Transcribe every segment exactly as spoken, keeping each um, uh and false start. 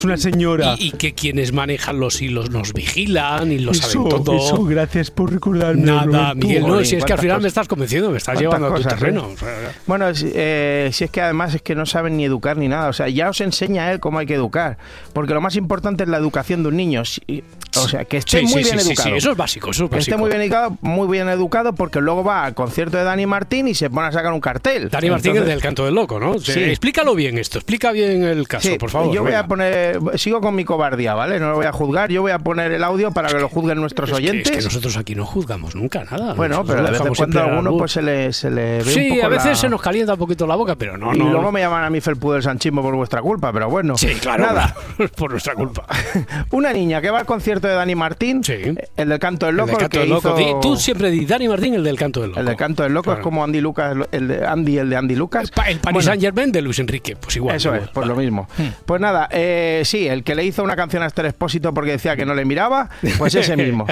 una señora. Y, y que quienes manejan los hilos nos vigilan y lo eso, saben todo. Eso, gracias por recordarme. Nada, Miguel, no, si es que al final cosas, me estás convenciendo, me estás llevando a tu cosas, terreno. ¿eh? O sea, bueno, si, eh, si es que además es que no saben ni educar ni nada, o sea, ya os enseña él cómo hay que educar, porque lo más importante es la educación de un niño, o sea, que esté sí, muy sí, bien sí, educado. Sí, sí, eso es básico, eso es que básico. esté muy bien educado, muy bien educado, porque luego va al concierto de Dani Martín y se pone a sacar un cartel. Dani Martín Entonces, es del Canto del Loco, ¿no? Sí. Explícalo bien esto, explica bien el caso, sí, por favor. yo voy venga. a poner, sigo con mi cobardía, ¿vale? No lo voy a juzgar, yo voy a poner el audio para que lo juzguen nuestros es que, oyentes. es que nosotros aquí no juzgamos nunca nada. Bueno, Nosotros pero de vez en dejamos cuando siempre a la alguno luz. pues se le, se le ve Sí, un poco a veces la... se nos calienta un poquito la boca, pero no, y no. luego me llaman a mí felpudo del sanchismo por vuestra culpa, pero bueno. Sí, claro. Nada. Por nuestra culpa. Una niña que va al concierto de Dani Martín, Sí. el del Canto del El Loco, del el Canto que del Loco. hizo... Di- Tú siempre di Dani Martín, el del Canto del Loco. El del Canto del Loco Claro. es como Andy Lucas, el de Andy, el de Andy Lucas. Pa- El Paris Bueno, Saint Germain de Luis Enrique, pues igual. Eso igual, es, pues vale. lo mismo. Pues nada, eh, sí, el que le hizo una canción a Esther Expósito porque decía que no le miraba, pues ese mismo.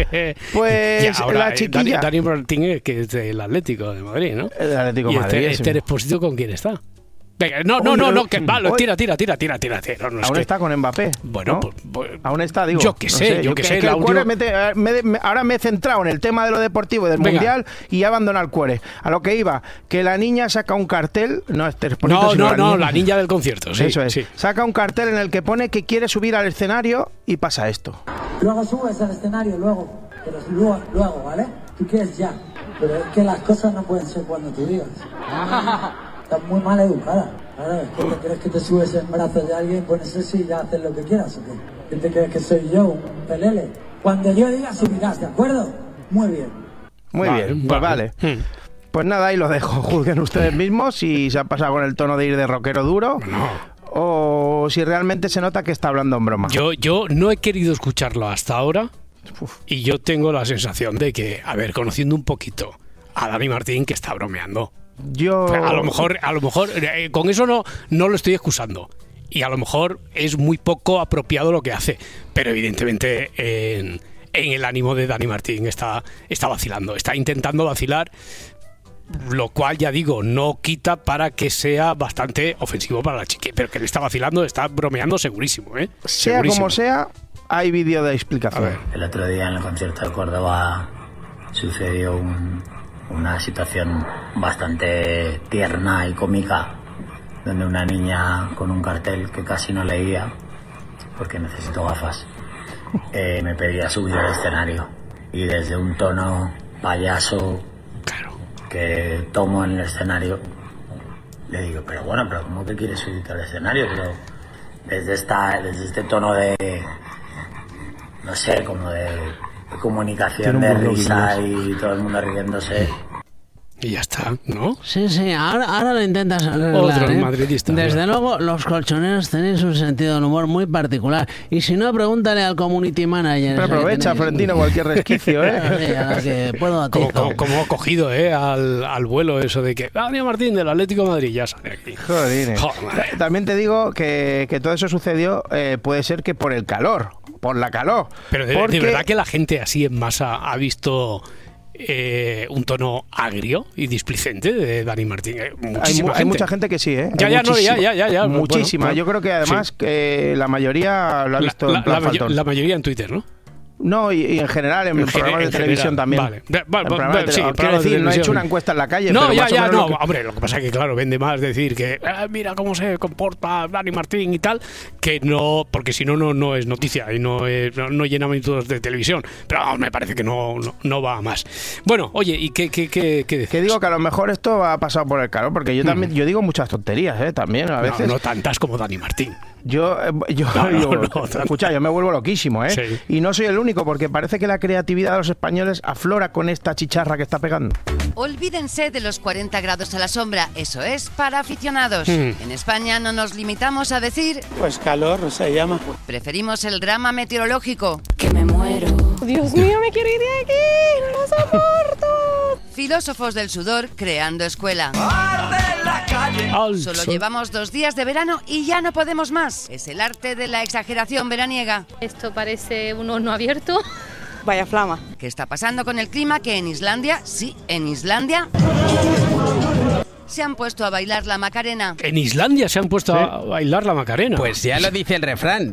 Pues Y ahora, la eh, chiquilla... Dani, Dani Martín, eh, que es del Atlético de Madrid, ¿no? El Atlético de ¿Y Madrid, Esther, ese Esther mismo. Expósito con quién está? Venga, no, no, Uy, no, uy, no, que vale, uy. tira, tira, tira, tira, tira, tira. No, no, es Aún que- está con Mbappé. Bueno, ¿no? pues, pues, Aún está, digo. yo qué no sé, yo qué que- sé, que el el Cuore audio- me te- me- me- ahora me he centrado en el tema de lo deportivo y del Venga. Mundial y he abandonado el Cuore. A lo que iba, que la niña saca un cartel, no Esther Expósito, No, sino no, no, niña. la niña del concierto, sí. Eso es. Sí. Saca un cartel en el que pone que quiere subir al escenario y pasa esto. Luego subes al escenario, luego, pero luego, luego, ¿vale? Tú quieres ya, pero es que las cosas no pueden ser cuando tú digas. Estás muy mal educada. Claro, es que te crees que te subes en brazos de alguien, pones eso y ya haces lo que quieras, ¿o qué? ¿Qué te crees que soy yo, un pelele? Cuando yo diga subirás, ¿de acuerdo? Muy bien. Muy Vale, bien, pues vale. Hmm. Pues nada, ahí lo dejo. Juzguen ustedes mismos si se ha pasado con el tono de ir de rockero duro No. o si realmente se nota que está hablando en broma. Yo, yo no he querido escucharlo hasta ahora Uf. y yo tengo la sensación de que, a ver, conociendo un poquito a Dani Martín, que está bromeando. Yo... A lo mejor, a lo mejor eh, con eso no, no lo estoy excusando. Y a lo mejor es muy poco apropiado lo que hace. Pero evidentemente en, en el ánimo de Dani Martín está, está vacilando. Está intentando vacilar, lo cual, ya digo, no quita para que sea bastante ofensivo para la chica. Pero que le está vacilando, está bromeando segurísimo, ¿eh? Sea Segurísimo. como sea, hay vídeo de A explicación. ver. El otro día en el concierto de Córdoba sucedió un- una situación bastante tierna y cómica, donde una niña con un cartel que casi no leía, porque necesito gafas, eh, me pedía subir al escenario. Y desde un tono payaso Claro. que tomo en el escenario, le digo, pero bueno, pero ¿cómo que quieres subirte al escenario? Pero desde, esta, desde este tono de, no sé, como de, de comunicación, Tiene de un modo risa y todo el mundo riéndose. Y ya está, ¿no? Sí, sí, ahora, ahora lo intentas arreglar, Otro ¿eh? madridista, Desde mira. luego, los colchoneros tenéis un sentido del humor muy particular. Y si no, pregúntale al community manager. Pero ese que aprovecha, tenéis. Florentino, cualquier resquicio, ¿eh? Sí, a la que puedo a ti. Como, como, como ha cogido ¿eh? al, al vuelo eso de que Dani Martín del Atlético de Madrid ya sale aquí. Joder. Joder. También te digo que, que todo eso sucedió, eh, puede ser que por el calor, por la calor. Pero de, Porque- de verdad que la gente así en masa ha visto eh, un tono agrio y displicente de Dani Martín. Eh, Hay, muchísima mu- hay gente. mucha gente que sí, ¿eh? Ya, Hay ya, no, muchísima, ya, ya, ya, ya. Muchísima. Bueno, Yo creo que además sí. que la mayoría lo ha La, visto la- en plan la mayo- faltón. la mayoría en Twitter, ¿no? No, y, y en general en, En programas gen- de en televisión general, también. vale. De- va- En va- programas de sí, tele- Quiero programas de decir, no he hecho televisión. una encuesta en la calle, No, pero ya, más o ya, menos no. lo que- Hombre, lo que pasa es que, claro, vende más decir que ah, mira cómo se comporta Dani Martín y tal, que no, porque si no, no, no es noticia y no, es- no, no llena minutos de televisión. Pero vamos, me parece que no, no, no va a más. Bueno, oye, ¿y qué, qué, qué, qué decías? Que digo que a lo mejor esto ha pasado por el calor, porque yo también yo digo muchas tonterías, ¿eh? También a No, veces. no tantas como Dani Martín. Yo, eh, yo, No, no, yo- no, no. escucha, yo me vuelvo loquísimo, ¿eh? Sí. Y no soy el único, porque parece que la creatividad de los españoles aflora con esta chicharra que está pegando. Olvídense de los cuarenta grados a la sombra, eso es para aficionados. Mm. En España no nos limitamos a decir, Pues calor se llama. preferimos el drama meteorológico. Dios mío, me quiero ir de aquí, no lo soporto. Filósofos del sudor creando escuela. Al Solo sol. llevamos dos días de verano y ya no podemos más. Es el arte de la exageración veraniega. Esto parece un horno abierto. Vaya flama. ¿Qué está pasando con el clima? Que en Islandia, sí, en Islandia, se han puesto a bailar la Macarena. En Islandia se han puesto Sí. a bailar la Macarena. Pues ya lo dice el refrán,